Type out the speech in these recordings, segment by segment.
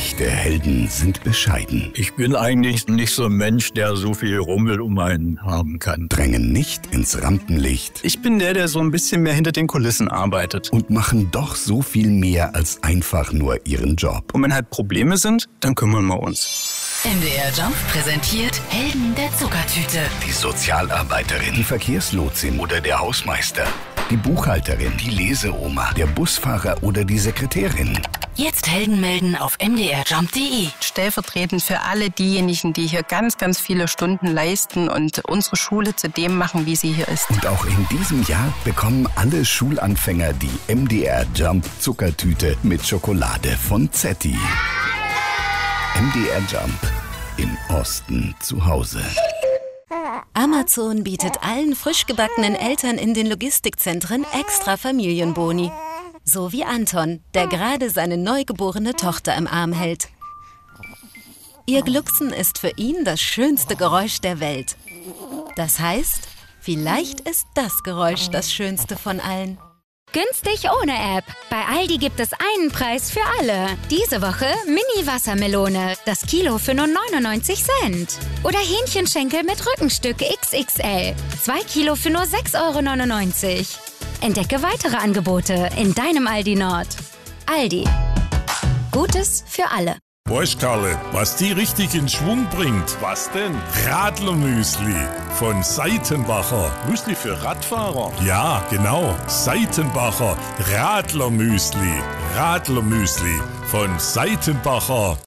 Echte Helden sind bescheiden. Ich bin eigentlich nicht so ein Mensch, der so viel Rummel um einen haben kann. Drängen nicht ins Rampenlicht. Ich bin der so ein bisschen mehr hinter den Kulissen arbeitet. Und machen doch so viel mehr als einfach nur ihren Job. Und wenn halt Probleme sind, dann kümmern wir uns. MDR Jump präsentiert Helden der Zuckertüte. Die Sozialarbeiterin, die Verkehrslotsin oder der Hausmeister. Die Buchhalterin, die Leseoma, der Busfahrer oder die Sekretärin. Jetzt Helden melden auf mdrjump.de. Stellvertretend für alle diejenigen, die hier ganz, ganz viele Stunden leisten und unsere Schule zu dem machen, wie sie hier ist. Und auch in diesem Jahr bekommen alle Schulanfänger die MDR Jump Zuckertüte mit Schokolade von Zetti. MDR Jump. Im Osten zu Hause. Amazon bietet allen frisch gebackenen Eltern in den Logistikzentren extra Familienboni. So wie Anton, der gerade seine neugeborene Tochter im Arm hält. Ihr Glucksen ist für ihn das schönste Geräusch der Welt. Das heißt, vielleicht ist das Geräusch das schönste von allen. Günstig ohne App. Bei Aldi gibt es einen Preis für alle. Diese Woche Mini-Wassermelone. Das Kilo für nur 99 Cent. Oder Hähnchenschenkel mit Rückenstück XXL. 2 Kilo für nur 6,99 €. Entdecke weitere Angebote in deinem Aldi Nord. Aldi. Gutes für alle. Weißt Karle, was die richtig in Schwung bringt? Was denn? Radlermüsli von Seitenbacher. Müsli für Radfahrer? Ja, genau. Seitenbacher Radlermüsli. Radlermüsli von Seitenbacher.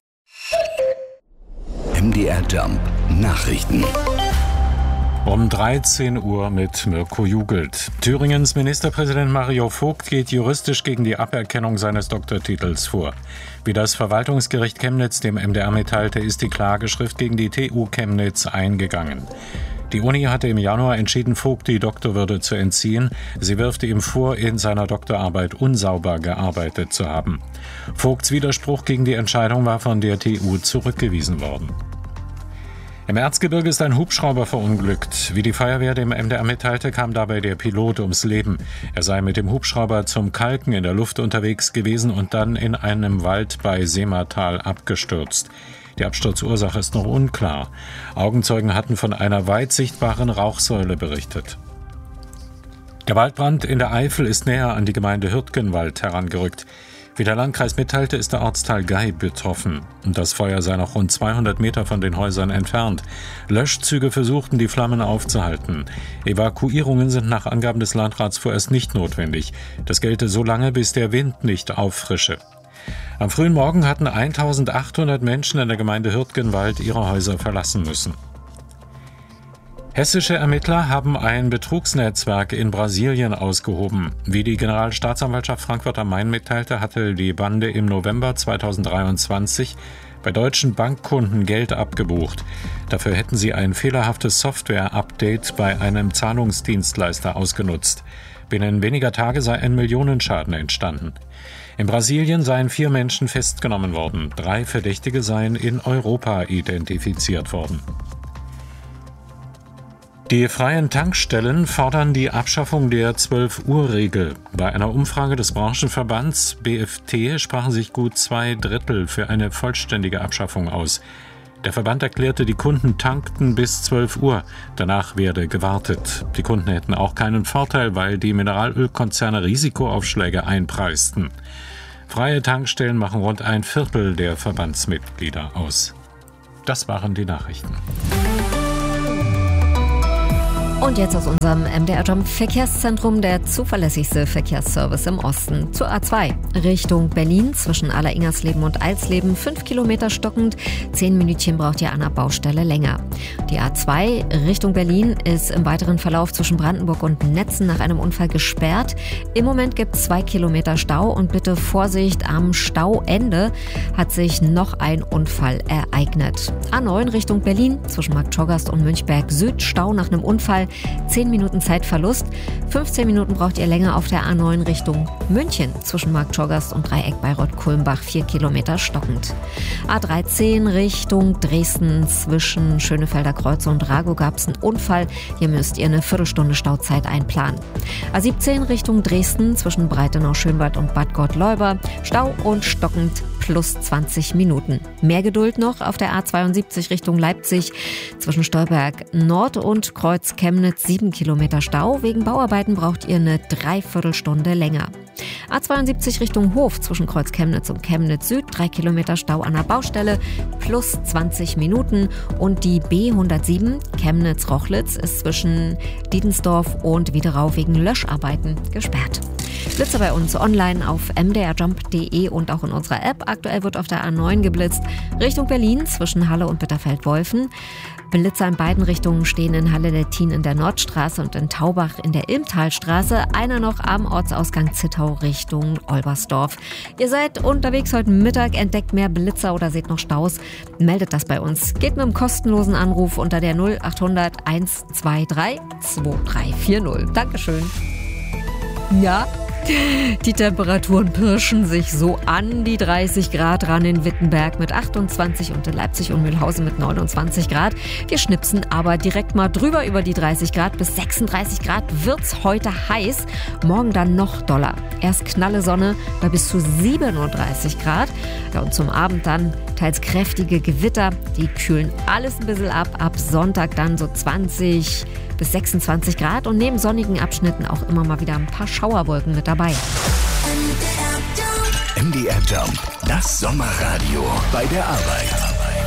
MDR Jump Nachrichten. Um 13 Uhr mit Mirko Jugelt. Thüringens Ministerpräsident Mario Vogt geht juristisch gegen die Aberkennung seines Doktortitels vor. Wie das Verwaltungsgericht Chemnitz dem MDR mitteilte, ist die Klageschrift gegen die TU Chemnitz eingegangen. Die Uni hatte im Januar entschieden, Vogt die Doktorwürde zu entziehen. Sie wirft ihm vor, in seiner Doktorarbeit unsauber gearbeitet zu haben. Vogts Widerspruch gegen die Entscheidung war von der TU zurückgewiesen worden. Im Erzgebirge ist ein Hubschrauber verunglückt. Wie die Feuerwehr dem MDR mitteilte, kam dabei der Pilot ums Leben. Er sei mit dem Hubschrauber zum Kalken in der Luft unterwegs gewesen und dann in einem Wald bei Seematal abgestürzt. Die Absturzursache ist noch unklar. Augenzeugen hatten von einer weit sichtbaren Rauchsäule berichtet. Der Waldbrand in der Eifel ist näher an die Gemeinde Hürtgenwald herangerückt. Wie der Landkreis mitteilte, ist der Ortsteil Gei betroffen. Das Feuer sei noch rund 200 Meter von den Häusern entfernt. Löschzüge versuchten, die Flammen aufzuhalten. Evakuierungen sind nach Angaben des Landrats vorerst nicht notwendig. Das gelte so lange, bis der Wind nicht auffrische. Am frühen Morgen hatten 1800 Menschen in der Gemeinde Hürtgenwald ihre Häuser verlassen müssen. Hessische Ermittler haben ein Betrugsnetzwerk in Brasilien ausgehoben. Wie die Generalstaatsanwaltschaft Frankfurt am Main mitteilte, hatte die Bande im November 2023 bei deutschen Bankkunden Geld abgebucht. Dafür hätten sie ein fehlerhaftes Software-Update bei einem Zahlungsdienstleister ausgenutzt. Binnen weniger Tage sei ein Millionenschaden entstanden. In Brasilien seien 4 Menschen festgenommen worden. 3 Verdächtige seien in Europa identifiziert worden. Die freien Tankstellen fordern die Abschaffung der 12-Uhr-Regel. Bei einer Umfrage des Branchenverbands BFT sprachen sich gut 2/3 für eine vollständige Abschaffung aus. Der Verband erklärte, die Kunden tankten bis 12 Uhr. Danach werde gewartet. Die Kunden hätten auch keinen Vorteil, weil die Mineralölkonzerne Risikoaufschläge einpreisten. Freie Tankstellen machen rund 1/4 der Verbandsmitglieder aus. Das waren die Nachrichten. Und jetzt aus unserem MDR Jump Verkehrszentrum der zuverlässigste Verkehrsservice im Osten. Zur A2 Richtung Berlin zwischen Alleringersleben und Alsleben 5 Kilometer stockend. 10 Minütchen braucht ihr an der Baustelle länger. Die A2 Richtung Berlin ist im weiteren Verlauf zwischen Brandenburg und Netzen nach einem Unfall gesperrt. Im Moment gibt es 2 Kilometer Stau und bitte Vorsicht, am Stauende hat sich noch ein Unfall ereignet. A9 Richtung Berlin zwischen Marktschorgast und Münchberg Süd Stau nach einem Unfall. 10 Minuten Zeitverlust. 15 Minuten braucht ihr länger auf der A9 Richtung München zwischen Marktschorgast und Dreieck Bayreuth-Kulmbach 4 Kilometer stockend. A13 Richtung Dresden zwischen Schönefelder Kreuz und Rago gab es einen Unfall. Hier müsst ihr eine Viertelstunde Stauzeit einplanen. A17 Richtung Dresden zwischen Breitenau-Schönwald und Bad Gottleuba Stau und stockend plus 20 Minuten. Mehr Geduld noch auf der A72 Richtung Leipzig. Zwischen Stolberg Nord und Kreuz Chemnitz 7 Kilometer Stau. Wegen Bauarbeiten braucht ihr eine Dreiviertelstunde länger. A72 Richtung Hof zwischen Kreuz Chemnitz und Chemnitz Süd, 3 Kilometer Stau an der Baustelle, plus 20 Minuten. Und die B107 Chemnitz-Rochlitz ist zwischen Diedensdorf und Wiederau wegen Löscharbeiten gesperrt. Blitzer bei uns online auf mdrjump.de und auch in unserer App. Aktuell wird auf der A9 geblitzt Richtung Berlin zwischen Halle und Bitterfeld-Wolfen. Blitzer in beiden Richtungen stehen in Halle-Lettin in der Nordstraße und in Taubach in der Ilmtalstraße. Einer noch am Ortsausgang Zittau Richtung Olbersdorf. Ihr seid unterwegs heute Mittag, entdeckt mehr Blitzer oder seht noch Staus, meldet das bei uns. Geht mit einem kostenlosen Anruf unter der 0800 123 2340. Dankeschön. Ja, die Temperaturen pirschen sich so an die 30 Grad ran in Wittenberg mit 28 und in Leipzig und Mühlhausen mit 29 Grad. Wir schnipsen aber direkt mal drüber über die 30 Grad. Bis 36 Grad wird's heute heiß. Morgen dann noch doller. Erst knalle Sonne bei bis zu 37 Grad. Ja, und zum Abend dann teils kräftige Gewitter. Die kühlen alles ein bisschen ab. Ab Sonntag dann so 20 bis 26 Grad und neben sonnigen Abschnitten auch immer mal wieder ein paar Schauerwolken mit dabei. MDR Jump, das Sommerradio bei der Arbeit.